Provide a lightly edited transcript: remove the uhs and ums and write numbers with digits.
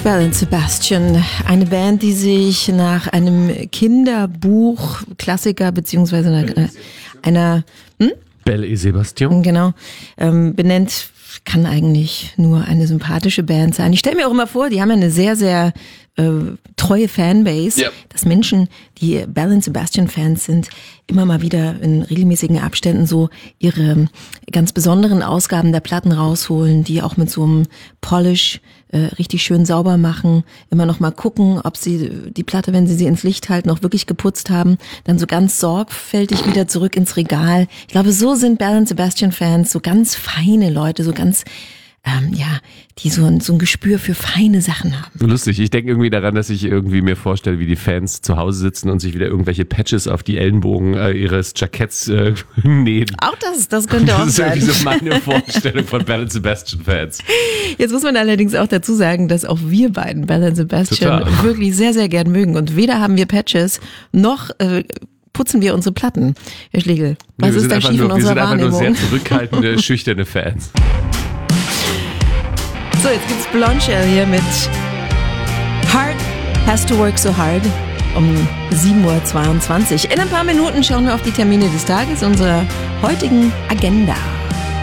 Belle & Sebastian, eine Band, die sich nach einem Kinderbuch-Klassiker beziehungsweise einer Belle et Sebastian. Genau, benennt, kann eigentlich nur eine sympathische Band sein. Ich stelle mir auch immer vor, die haben ja eine sehr, sehr treue Fanbase, dass Menschen, die Belle & Sebastian-Fans sind, immer mal wieder in regelmäßigen Abständen so ihre ganz besonderen Ausgaben der Platten rausholen, die auch mit so einem Polish richtig schön sauber machen, immer noch mal gucken, ob sie die Platte, wenn sie ins Licht halten, auch wirklich geputzt haben, dann so ganz sorgfältig wieder zurück ins Regal. Ich glaube, so sind Belle & Sebastian-Fans, so ganz feine Leute, so ganz die so ein Gespür für feine Sachen haben. Lustig, ich denke irgendwie daran, dass ich irgendwie mir vorstelle, wie die Fans zu Hause sitzen und sich wieder irgendwelche Patches auf die Ellenbogen ihres Jacketts nähen. Auch das könnte auch sein. Das ist irgendwie so meine Vorstellung von Belle & Sebastian-Fans. Jetzt muss man allerdings auch dazu sagen, dass auch wir beiden Belle & Sebastian wirklich sehr, sehr gern mögen. Und weder haben wir Patches, noch putzen wir unsere Platten. Herr Schlegel, was ist da schief in unserer Wahrnehmung? Wir sind einfach nur sehr zurückhaltende, schüchterne Fans. So, jetzt gibt's Blondshell hier mit Hard Has to Work So Hard um 7:22 Uhr. In ein paar Minuten schauen wir auf die Termine des Tages unserer heutigen Agenda.